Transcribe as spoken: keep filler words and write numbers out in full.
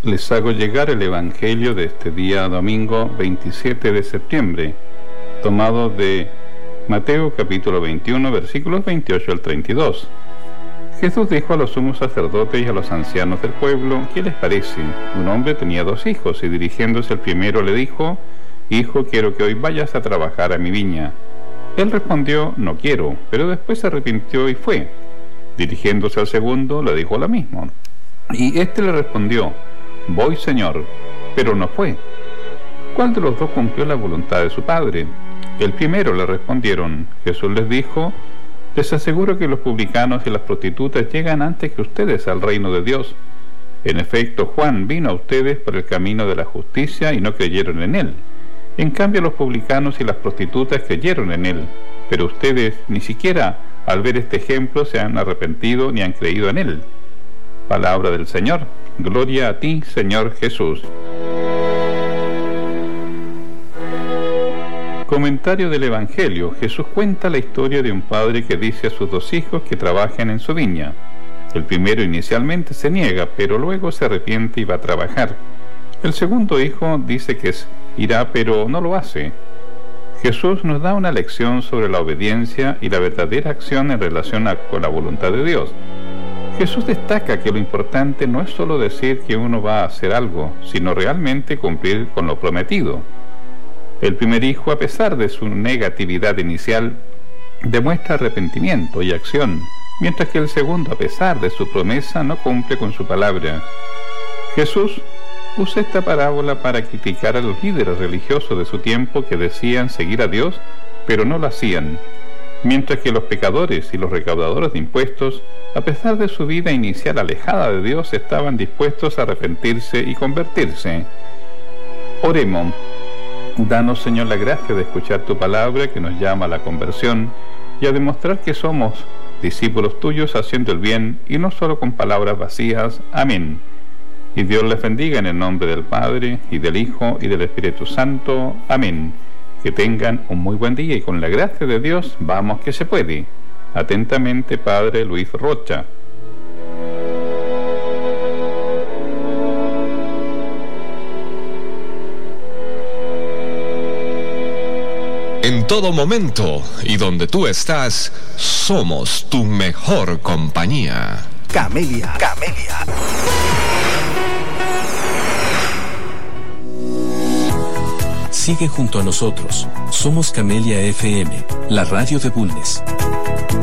Les hago llegar el Evangelio de este día domingo veintisiete de septiembre, tomado de Mateo capítulo veintiuno, versículos veintiocho al treinta y dos. Jesús dijo a los sumos sacerdotes y a los ancianos del pueblo: ¿qué les parece? Un hombre tenía dos hijos, y dirigiéndose al primero le dijo: Hijo, quiero que hoy vayas a trabajar a mi viña. Él respondió: no quiero, pero después se arrepintió y fue. Dirigiéndose al segundo le dijo lo mismo. Y éste le respondió: voy, Señor, pero no fue. ¿Cuál de los dos cumplió la voluntad de su padre? El primero, le respondieron. Jesús les dijo: les aseguro que los publicanos y las prostitutas llegan antes que ustedes al reino de Dios. En efecto, Juan vino a ustedes por el camino de la justicia y no creyeron en él. En cambio, los publicanos y las prostitutas creyeron en él, pero ustedes ni siquiera al ver este ejemplo se han arrepentido ni han creído en él. Palabra del Señor. Gloria a ti, Señor Jesús. Comentario del Evangelio. Jesús cuenta la historia de un padre que dice a sus dos hijos que trabajen en su viña. El primero inicialmente se niega, pero luego se arrepiente y va a trabajar. El segundo hijo dice que irá, pero no lo hace. Jesús nos da una lección sobre la obediencia y la verdadera acción en relación a, con la voluntad de Dios. Jesús destaca que lo importante no es solo decir que uno va a hacer algo, sino realmente cumplir con lo prometido. El primer hijo, a pesar de su negatividad inicial, demuestra arrepentimiento y acción, mientras que el segundo, a pesar de su promesa, no cumple con su palabra. Jesús usa esta parábola para criticar a los líderes religiosos de su tiempo que decían seguir a Dios, pero no lo hacían, mientras que los pecadores y los recaudadores de impuestos, a pesar de su vida inicial alejada de Dios, estaban dispuestos a arrepentirse y convertirse. Oremos. Danos, Señor, la gracia de escuchar tu palabra que nos llama a la conversión y a demostrar que somos discípulos tuyos haciendo el bien y no solo con palabras vacías. Amén. Y Dios les bendiga en el nombre del Padre, y del Hijo, y del Espíritu Santo. Amén. Que tengan un muy buen día y con la gracia de Dios, vamos que se puede. Atentamente, Padre Luis Rocha. En todo momento y donde tú estás, somos tu mejor compañía. Camelia, Camelia. Sigue junto a nosotros. Somos Camelia F M, la radio de Bulnes.